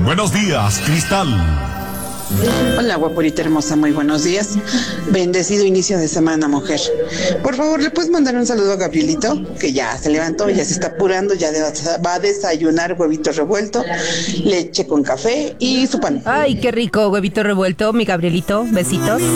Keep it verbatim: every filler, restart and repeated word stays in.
Buenos días, Cristal. Hola, guaporita hermosa, muy buenos días. Bendecido inicio de semana, mujer. Por favor, ¿le puedes mandar un saludo a Gabrielito? Que ya se levantó, ya se está apurando, ya de- va a desayunar huevito revuelto, leche con café y su pan. Ay, qué rico, huevito revuelto, mi Gabrielito. Besitos.